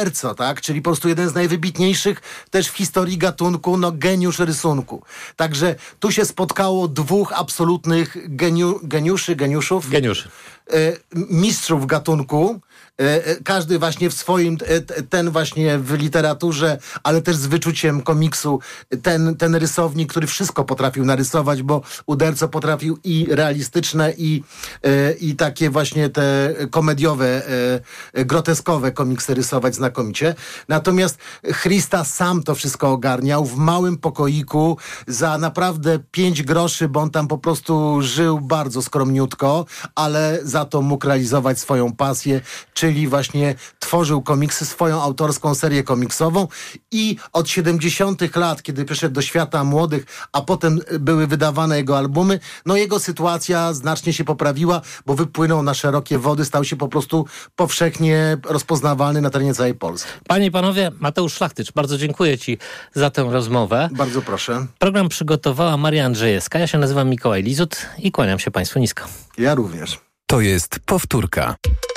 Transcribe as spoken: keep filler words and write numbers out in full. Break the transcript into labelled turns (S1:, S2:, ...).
S1: Uderzo, tak? Czyli po prostu jeden z najwybitniejszych też w historii gatunku, no geniusz rysunku. Także tu się spotkało dwóch absolutnych geniu, geniuszy, geniuszów.
S2: Geniuszy.
S1: Mistrzów gatunku. Każdy właśnie w swoim, ten właśnie w literaturze, ale też z wyczuciem komiksu, ten, ten rysownik, który wszystko potrafił narysować, bo Uderzo potrafił i realistyczne, i, i takie właśnie te komediowe, groteskowe komiksy rysować znakomicie. Natomiast Christa sam to wszystko ogarniał w małym pokoiku za naprawdę pięć groszy, bo on tam po prostu żył bardzo skromniutko, ale za to mógł realizować swoją pasję, czyli właśnie tworzył komiksy, swoją autorską serię komiksową i od siedemdziesiątych lat, kiedy przyszedł do świata młodych, a potem były wydawane jego albumy, no jego sytuacja znacznie się poprawiła, bo wypłynął na szerokie wody, stał się po prostu powszechnie rozpoznawalny na terenie całej Polski.
S2: Panie i panowie, Mateusz Szlachtycz, bardzo dziękuję ci za tę rozmowę.
S1: Bardzo proszę.
S2: Program przygotowała Maria Andrzejewska, ja się nazywam Mikołaj Lizut i kłaniam się państwu nisko.
S1: Ja również.
S3: To jest powtórka.